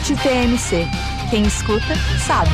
Start TMC. Quem escuta, sabe.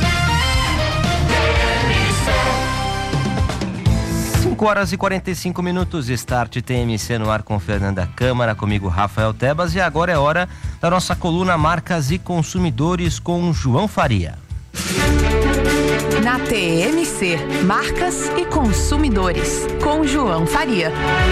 5h45, Start TMC no ar com Fernanda Câmara, comigo Rafael Tebas, e agora é hora da nossa coluna Marcas e Consumidores com João Faria. Na TMC, Marcas e Consumidores com João Faria.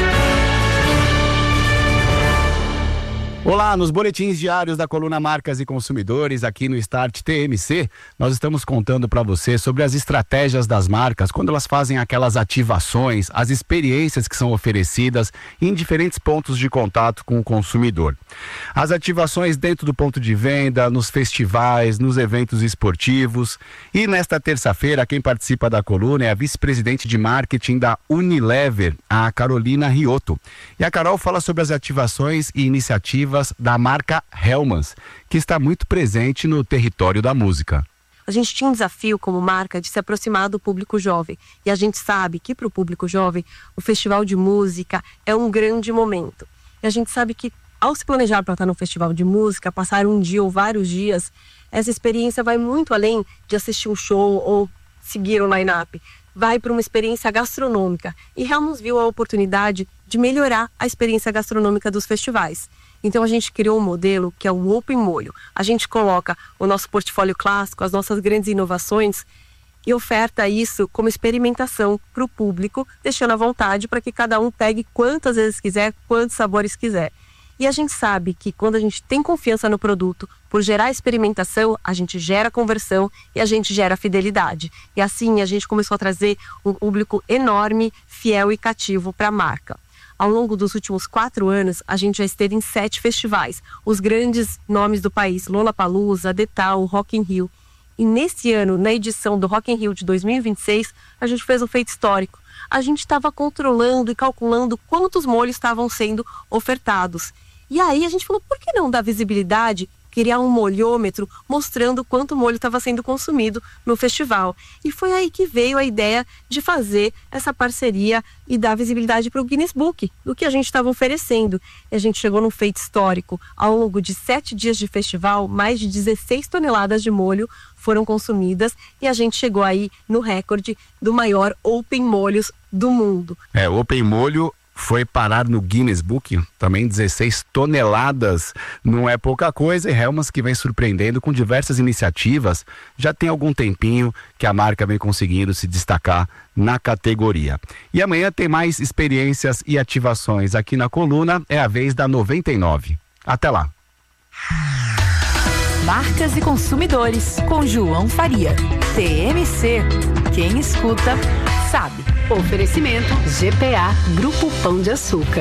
Olá, nos boletins diários da coluna Marcas e Consumidores aqui no Start TMC, nós estamos contando para você sobre as estratégias das marcas, quando elas fazem aquelas ativações, as experiências que são oferecidas em diferentes pontos de contato com o consumidor. As ativações dentro do ponto de venda, nos festivais, nos eventos esportivos. E nesta terça-feira, quem participa da coluna é a vice-presidente de marketing da Unilever, a Carolina Riotto. E a Carol fala sobre as ativações e iniciativas da marca Hellmann's, que está muito presente no território da música. A gente tinha um desafio como marca de se aproximar do público jovem. E a gente sabe que para o público jovem, o festival de música é um grande momento. E a gente sabe que ao se planejar para estar no festival de música, passar um dia ou vários dias, essa experiência vai muito além de assistir um show ou seguir o line-up. Vai para uma experiência gastronômica. E Hellmann's viu a oportunidade de melhorar a experiência gastronômica dos festivais. Então a gente criou um modelo que é o Open Molho. A gente coloca o nosso portfólio clássico, as nossas grandes inovações e oferta isso como experimentação para o público, deixando à vontade para que cada um pegue quantas vezes quiser, quantos sabores quiser. E a gente sabe que quando a gente tem confiança no produto, por gerar experimentação, a gente gera conversão e a gente gera fidelidade. E assim a gente começou a trazer um público enorme, fiel e cativo para a marca. Ao longo dos últimos 4 anos, a gente já esteve em 7 festivais. Os grandes nomes do país, Lollapalooza, Detal, Rock in Rio. E nesse ano, na edição do Rock in Rio de 2026, a gente fez um feito histórico. A gente estava controlando e calculando quantos molhos estavam sendo ofertados. E aí a gente falou, por que não dar visibilidade, criar um molhômetro mostrando quanto molho estava sendo consumido no festival. E foi aí que veio a ideia de fazer essa parceria e dar visibilidade para o Guinness Book, do que a gente estava oferecendo. E a gente chegou num feito histórico. Ao longo de 7 dias de festival, mais de 16 toneladas de molho foram consumidas e a gente chegou aí no recorde do maior Open Molhos do mundo. O Open Molho foi parar no Guinness Book, também 16 toneladas, não é pouca coisa, e Hellmann's que vem surpreendendo com diversas iniciativas, já tem algum tempinho que a marca vem conseguindo se destacar na categoria. E amanhã tem mais experiências e ativações aqui na coluna, é a vez da 99. Até lá! Marcas e Consumidores, com João Faria. TMC, quem escuta, sabe. Oferecimento GPA, Grupo Pão de Açúcar.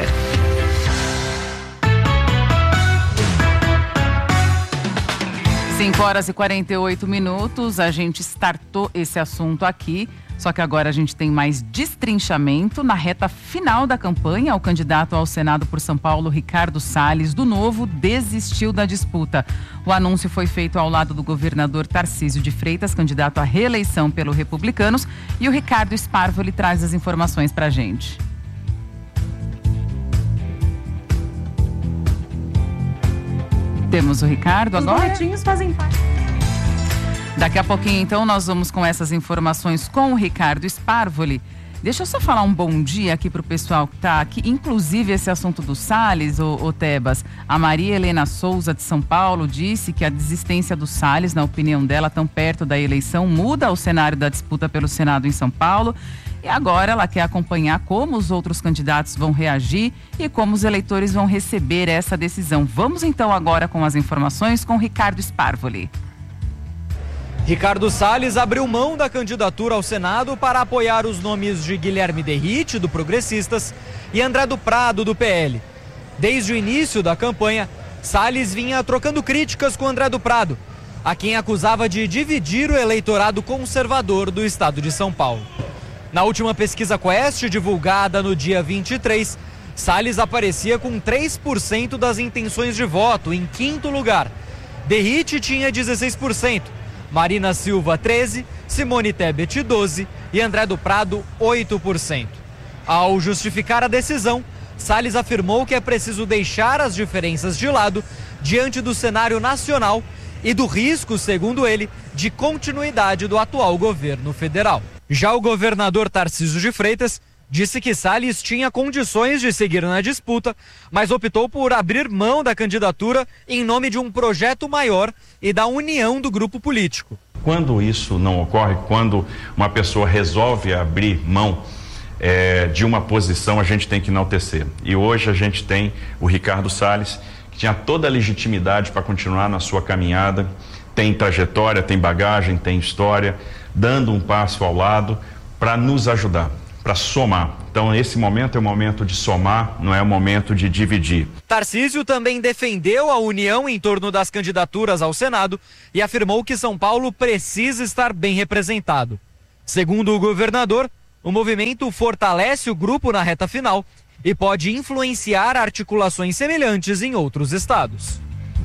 5h48, a gente startou esse assunto aqui, só que agora a gente tem mais destrinchamento. Na reta final da campanha, o candidato ao Senado por São Paulo, Ricardo Salles, do Novo, desistiu da disputa. O anúncio foi feito ao lado do governador Tarcísio de Freitas, candidato à reeleição pelo Republicanos, e o Ricardo Sparvoli traz as informações pra gente. Temos o Ricardo agora? Os boletins fazem parte. Daqui a pouquinho, então, nós vamos com essas informações com o Ricardo Sparvoli. Deixa eu só falar um bom dia aqui para o pessoal que está aqui, inclusive esse assunto do Salles, o Tebas. A Maria Helena Souza, de São Paulo, disse que a desistência do Salles, na opinião dela, tão perto da eleição, muda o cenário da disputa pelo Senado em São Paulo. E agora ela quer acompanhar como os outros candidatos vão reagir e como os eleitores vão receber essa decisão. Vamos então agora com as informações com Ricardo Sparvoli. Ricardo Salles abriu mão da candidatura ao Senado para apoiar os nomes de Guilherme Derrite, do Progressistas, e André do Prado, do PL. Desde o início da campanha, Salles vinha trocando críticas com André do Prado, a quem acusava de dividir o eleitorado conservador do estado de São Paulo. Na última pesquisa Quest, divulgada no dia 23, Salles aparecia com 3% das intenções de voto, em quinto lugar. Derrite tinha 16%. Marina Silva, 13%, Simone Tebet, 12% e André do Prado, 8%. Ao justificar a decisão, Salles afirmou que é preciso deixar as diferenças de lado diante do cenário nacional e do risco, segundo ele, de continuidade do atual governo federal. Já o governador Tarcísio de Freitas disse que Salles tinha condições de seguir na disputa, mas optou por abrir mão da candidatura em nome de um projeto maior e da união do grupo político. Quando isso não ocorre, quando uma pessoa resolve abrir mão de uma posição, a gente tem que enaltecer. E hoje a gente tem o Ricardo Salles, que tinha toda a legitimidade para continuar na sua caminhada, tem trajetória, tem bagagem, tem história, dando um passo ao lado para nos ajudar, para somar. Então esse momento é o momento de somar, não é o momento de dividir. Tarcísio também defendeu a união em torno das candidaturas ao Senado e afirmou que São Paulo precisa estar bem representado. Segundo o governador, o movimento fortalece o grupo na reta final e pode influenciar articulações semelhantes em outros estados.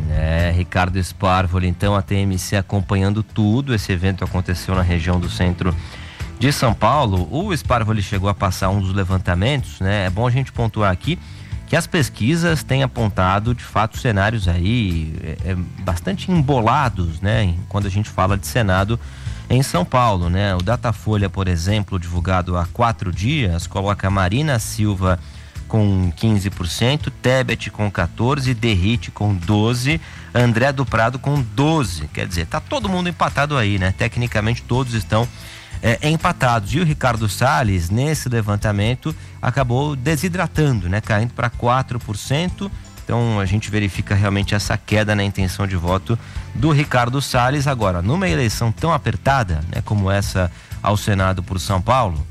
Ricardo Sparvoli, então, a TMC acompanhando tudo. Esse evento aconteceu na região do centro de São Paulo. O Sparvoli chegou a passar um dos levantamentos, né? É bom a gente pontuar aqui que as pesquisas têm apontado, de fato, cenários aí bastante embolados, né? Quando a gente fala de Senado em São Paulo, né? O Datafolha, por exemplo, divulgado há 4 dias, coloca Marina Silva com 15%, Tebet com 14%, Derrite com 12%, André do Prado com 12%. Quer dizer, tá todo mundo empatado aí, né? Tecnicamente todos estão empatados. E o Ricardo Salles, nesse levantamento, acabou desidratando, né? Caindo para 4%. Então a gente verifica realmente essa queda na intenção de voto do Ricardo Salles. Agora, numa eleição tão apertada, né, como essa ao Senado por São Paulo,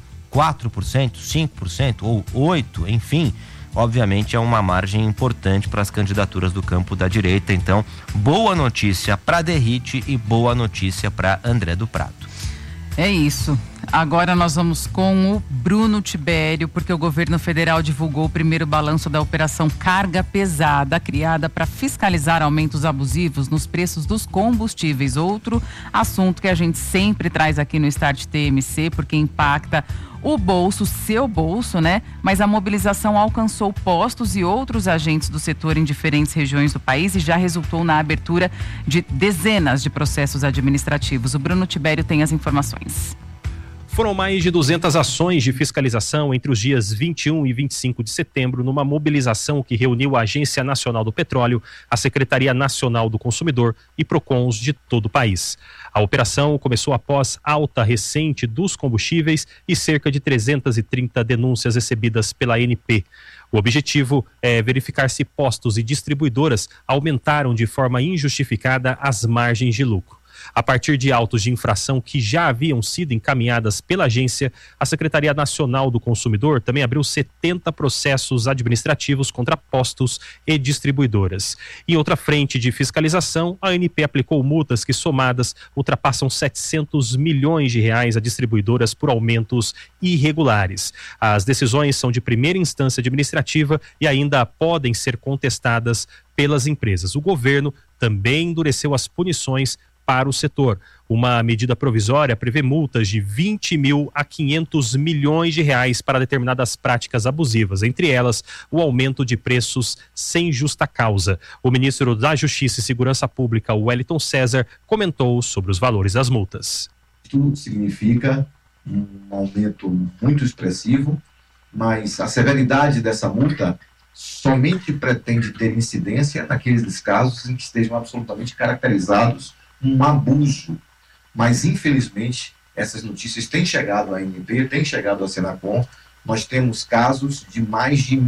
4%, 5% ou 8%, enfim, obviamente é uma margem importante para as candidaturas do campo da direita. Então, boa notícia para Derrite e boa notícia para André do Prado. É isso. Agora nós vamos com o Bruno Tibério, porque o governo federal divulgou o primeiro balanço da operação Carga Pesada, criada para fiscalizar aumentos abusivos nos preços dos combustíveis. Outro assunto que a gente sempre traz aqui no Start TMC, porque impacta o bolso, seu bolso, né? Mas a mobilização alcançou postos e outros agentes do setor em diferentes regiões do país e já resultou na abertura de dezenas de processos administrativos. O Bruno Tibério tem as informações. Foram mais de 200 ações de fiscalização entre os dias 21 e 25 de setembro, numa mobilização que reuniu a Agência Nacional do Petróleo, a Secretaria Nacional do Consumidor e PROCONs de todo o país. A operação começou após alta recente dos combustíveis e cerca de 330 denúncias recebidas pela ANP. O objetivo é verificar se postos e distribuidoras aumentaram de forma injustificada as margens de lucro. A partir de autos de infração que já haviam sido encaminhadas pela agência, a Secretaria Nacional do Consumidor também abriu 70 processos administrativos contra postos e distribuidoras. Em outra frente de fiscalização, a ANP aplicou multas que, somadas, ultrapassam 700 milhões de reais a distribuidoras por aumentos irregulares. As decisões são de primeira instância administrativa e ainda podem ser contestadas pelas empresas. O governo também endureceu as punições para o setor. Uma medida provisória prevê multas de 20 mil a 500 milhões de reais para determinadas práticas abusivas, entre elas o aumento de preços sem justa causa. O ministro da Justiça e Segurança Pública, Wellington César, comentou sobre os valores das multas. Tudo significa um aumento muito expressivo, mas a severidade dessa multa somente pretende ter incidência naqueles casos em que estejam absolutamente caracterizados um abuso, mas infelizmente essas notícias têm chegado à ANP, têm chegado à Senacom. Nós temos casos de mais de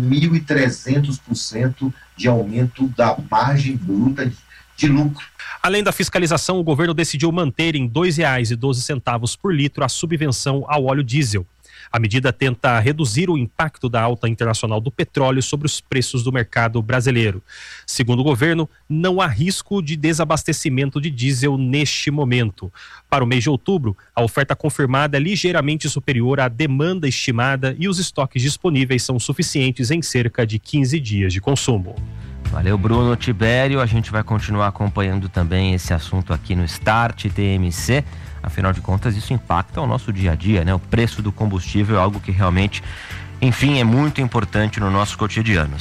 1.300% de aumento da margem bruta de lucro. Além da fiscalização, o governo decidiu manter em R$ 2,12 por litro a subvenção ao óleo diesel. A medida tenta reduzir o impacto da alta internacional do petróleo sobre os preços do mercado brasileiro. Segundo o governo, não há risco de desabastecimento de diesel neste momento. Para o mês de outubro, a oferta confirmada é ligeiramente superior à demanda estimada e os estoques disponíveis são suficientes em cerca de 15 dias de consumo. Valeu, Bruno Tibério. A gente vai continuar acompanhando também esse assunto aqui no Start TMC. Afinal de contas, isso impacta o nosso dia a dia, né? O preço do combustível é algo que realmente enfim, é muito importante no nosso cotidiano.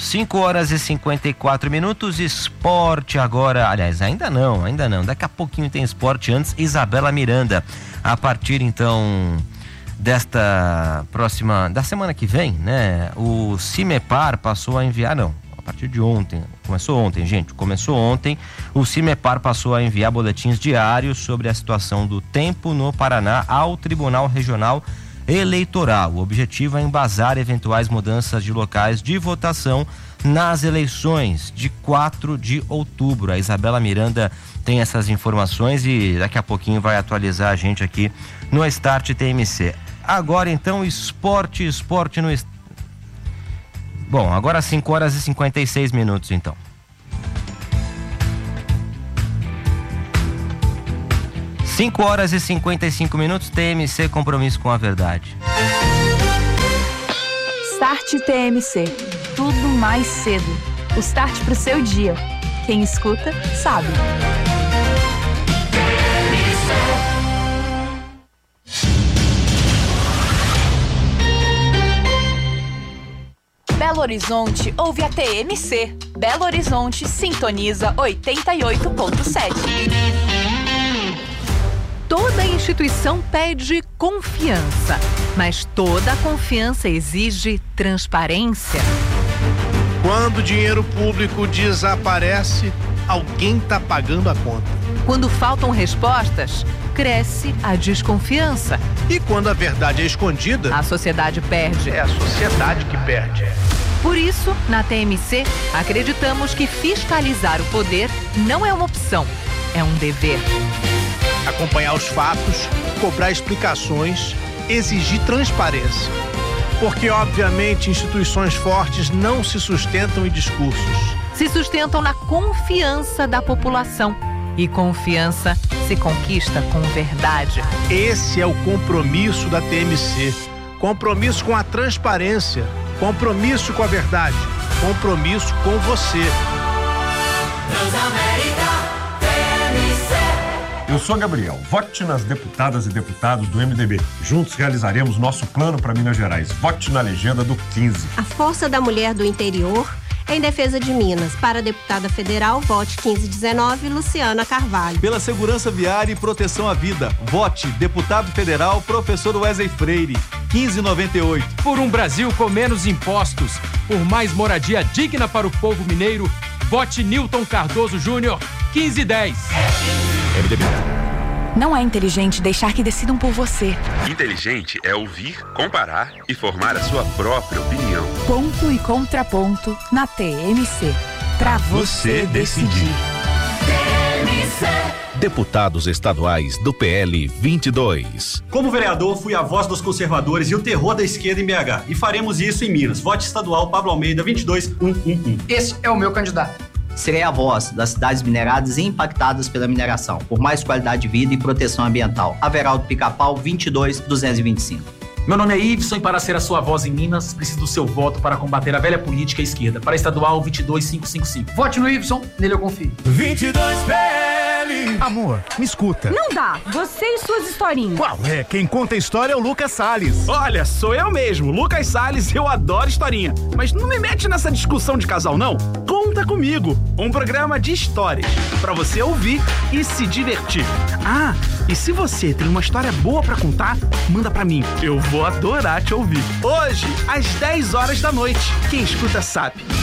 5h54, esporte agora, aliás, ainda não, daqui a pouquinho tem esporte. Antes, Isabela Miranda, a partir então da semana que vem, né, o CIMEPAR passou a enviar, a partir de ontem, começou ontem, o CIMEPAR passou a enviar boletins diários sobre a situação do tempo no Paraná ao Tribunal Regional Eleitoral. O objetivo é embasar eventuais mudanças de locais de votação nas eleições de 4 de outubro. A Isabela Miranda tem essas informações e daqui a pouquinho vai atualizar a gente aqui no Start TMC. Agora então, esporte no... Bom, agora 5h56 então. – 5h55, TMC, compromisso com a verdade. Start TMC, tudo mais cedo. O start pro seu dia. Quem escuta, sabe. Belo Horizonte ouve a TMC. Belo Horizonte sintoniza 88.7. Toda instituição pede confiança, mas toda confiança exige transparência. Quando o dinheiro público desaparece, alguém está pagando a conta. Quando faltam respostas, cresce a desconfiança. E quando a verdade é escondida, a sociedade perde. É a sociedade que perde. Por isso, na TMC, acreditamos que fiscalizar o poder não é uma opção, é um dever. Acompanhar os fatos, cobrar explicações, exigir transparência. Porque, obviamente, instituições fortes não se sustentam em discursos. Se sustentam na confiança da população. E confiança se conquista com verdade. Esse é o compromisso da TMC. Compromisso com a transparência. Compromisso com a verdade. Compromisso com você. Transamérica TMC. Eu sou Gabriel, vote nas deputadas e deputados do MDB. Juntos realizaremos nosso plano para Minas Gerais. Vote na legenda do 15. A força da mulher do interior em defesa de Minas. Para a deputada federal, vote 1519, Luciana Carvalho. Pela segurança viária e proteção à vida, vote deputado federal, professor Wesley Freire, 1598. Por um Brasil com menos impostos, por mais moradia digna para o povo mineiro, vote Newton Cardoso Júnior, 1510. MDB. Não é inteligente deixar que decidam por você. Inteligente é ouvir, comparar e formar a sua própria opinião. Ponto e contraponto na TMC. Pra você decidir. TMC. Deputados estaduais do PL 22. Como vereador, fui a voz dos conservadores e o terror da esquerda em BH. E faremos isso em Minas. Vote estadual Pablo Almeida 22111. Esse é o meu candidato. Serei a voz das cidades mineradas e impactadas pela mineração, por mais qualidade de vida e proteção ambiental. Averaldo Pica-Pau 22225. Meu nome é Iveson e para ser a sua voz em Minas, preciso do seu voto para combater a velha política à esquerda. Para estadual 22555. Vote no Iveson, nele eu confio. 22 PL. Amor, me escuta. Não dá, você e suas historinhas. Qual é? Quem conta a história é o Lucas Salles. Olha, sou eu mesmo, Lucas Salles, eu adoro historinha. Mas não me mete nessa discussão de casal, não. Conta Comigo, um programa de histórias, pra você ouvir e se divertir. Ah, e se você tem uma história boa pra contar, manda pra mim, eu vou adorar te ouvir. Hoje, às 10 horas da noite, quem escuta sabe.